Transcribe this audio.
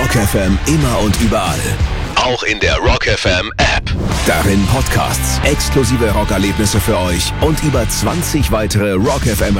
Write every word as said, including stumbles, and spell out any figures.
Rock F M immer und überall. Auch in der Rock F M App. Darin Podcasts, exklusive Rockerlebnisse für euch und über zwanzig weitere Rock F M